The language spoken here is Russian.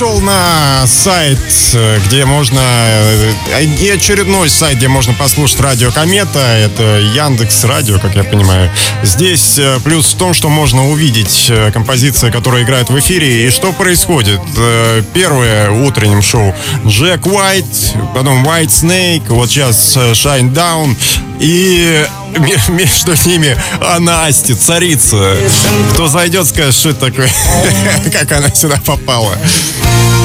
На сайт, где можно... И очередной сайт, где можно послушать радио Комета. Это Яндекс Радио, как я понимаю. Здесь плюс в том, что можно увидеть композиции, которые играют в эфире. И что происходит? Первое в утреннем шоу Джек Уайт, потом White Snake, вот сейчас Shine Down. И между ними Настя, царица. Кто зайдет, скажет, что это такое, как она сюда попала.